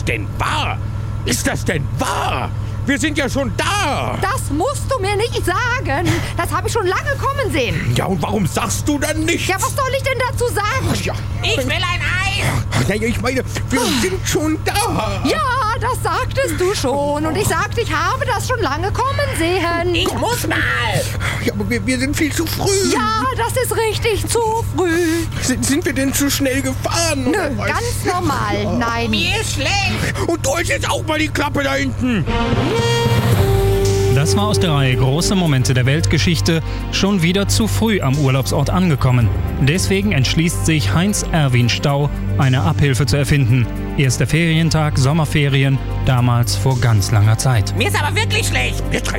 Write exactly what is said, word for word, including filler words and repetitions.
denn wahr? Ist das denn wahr? Wir sind ja schon da. Das musst du mir nicht sagen. Das habe ich schon lange kommen sehen. Ja, und warum sagst du dann nichts? Ja, was soll ich denn dazu sagen? Ja. Ich will ein Eis. Naja, ich meine, wir sind schon da. Ja, das sagtest du schon. Und ich sagte, ich habe das schon lange kommen sehen. Ich muss mal. Ja, aber wir, wir sind viel zu früh. Ja, das ist richtig, zu früh. Sind, sind wir denn zu schnell gefahren? Nö, oder was? ganz normal, nein. Mir ist schlecht. Und du hältst jetzt auch mal die Klappe da hinten. Das war aus der Reihe Große Momente der Weltgeschichte schon wieder zu früh am Urlaubsort angekommen. Deswegen entschließt sich Heinz Erwin Stau, eine Abhilfe zu erfinden. Erster Ferientag, Sommerferien, damals vor ganz langer Zeit. Mir ist aber wirklich schlecht. Jetzt